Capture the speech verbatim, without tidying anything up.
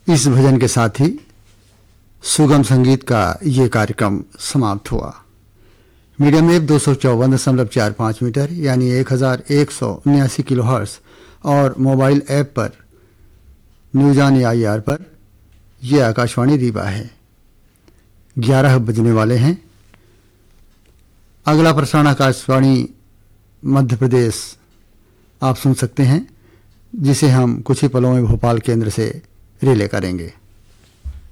इस भजन के साथ ही सुगम संगीत का ये कार्यक्रम समाप्त हुआ। मीडियम वेव दो सौ चौवन दशमलव चार पाँच मीटर यानी एक हजार एक सौ उन्यासी किलो हर्ट्ज और मोबाइल ऐप पर न्यूज ऑन आई आर पर यह आकाशवाणी रीवा है। ग्यारह बजने वाले हैं। अगला प्रसारण आकाशवाणी मध्य प्रदेश आप सुन सकते हैं, जिसे हम कुछ ही पलों में भोपाल केंद्र से रिले करेंगे।